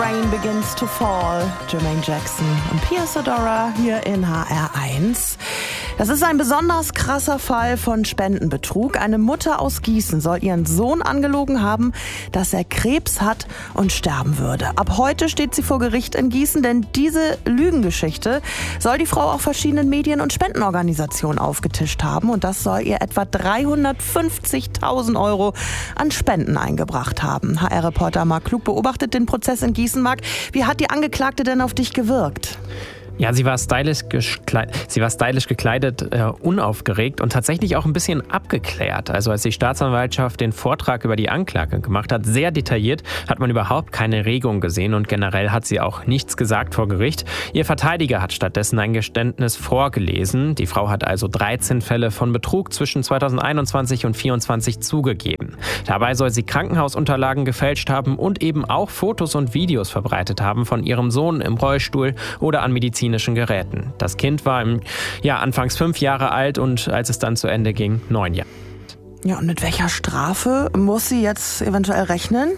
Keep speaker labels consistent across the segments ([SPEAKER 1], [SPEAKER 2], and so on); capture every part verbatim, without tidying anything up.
[SPEAKER 1] Rain Begins to Fall, Jermaine Jackson und Pia Zadora hier in H R eins. Das ist ein besonders krasser Fall von Spendenbetrug. Eine Mutter aus Gießen soll ihren Sohn angelogen haben, dass er Krebs hat und sterben würde. Ab heute steht sie vor Gericht in Gießen, denn diese Lügengeschichte soll die Frau auch verschiedenen Medien- und Spendenorganisationen aufgetischt haben. Und das soll ihr etwa dreihundertfünfzigtausend Euro an Spenden eingebracht haben. H R-Reporter Marc Klug beobachtet den Prozess in Gießen. Marc, wie hat die Angeklagte denn auf dich gewirkt?
[SPEAKER 2] Ja, sie war stylisch, gekleidet, sie war stylisch gekleidet, äh, unaufgeregt und tatsächlich auch ein bisschen abgeklärt. Also als die Staatsanwaltschaft den Vortrag über die Anklage gemacht hat, sehr detailliert, hat man überhaupt keine Regung gesehen und generell hat sie auch nichts gesagt vor Gericht. Ihr Verteidiger hat stattdessen ein Geständnis vorgelesen. Die Frau hat also dreizehn Fälle von Betrug zwischen zweitausendeinundzwanzig und zweitausendvierundzwanzig zugegeben. Dabei soll sie Krankenhausunterlagen gefälscht haben und eben auch Fotos und Videos verbreitet haben von ihrem Sohn im Rollstuhl oder an medizinischen Geräten. Das Kind war im, ja, anfangs fünf Jahre alt und als es dann zu Ende ging, neun Jahre.
[SPEAKER 1] Ja, und mit welcher Strafe muss sie jetzt eventuell rechnen?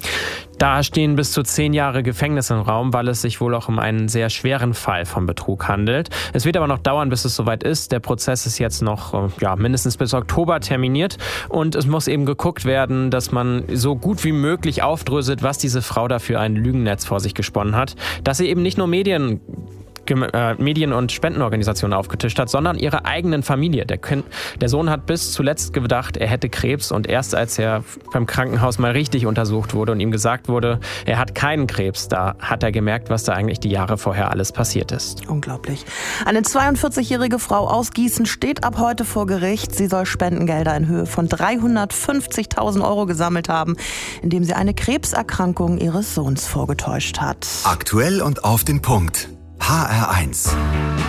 [SPEAKER 2] Da stehen bis zu zehn Jahre Gefängnis im Raum, weil es sich wohl auch um einen sehr schweren Fall von Betrug handelt. Es wird aber noch dauern, bis es soweit ist. Der Prozess ist jetzt noch ja, mindestens bis Oktober terminiert und es muss eben geguckt werden, dass man so gut wie möglich aufdröselt, was diese Frau da für ein Lügennetz vor sich gesponnen hat, dass sie eben nicht nur Medien Medien- und Spendenorganisationen aufgetischt hat, sondern ihre eigenen Familie. Der, kind, der Sohn hat bis zuletzt gedacht, er hätte Krebs und erst als er beim Krankenhaus mal richtig untersucht wurde und ihm gesagt wurde, er hat keinen Krebs, da hat er gemerkt, was da eigentlich die Jahre vorher alles passiert ist.
[SPEAKER 1] Unglaublich. Eine zweiundvierzigjährige Frau aus Gießen steht ab heute vor Gericht. Sie soll Spendengelder in Höhe von dreihundertfünfzigtausend Euro gesammelt haben, indem sie eine Krebserkrankung ihres Sohns vorgetäuscht hat.
[SPEAKER 3] Aktuell und auf den Punkt. H R eins.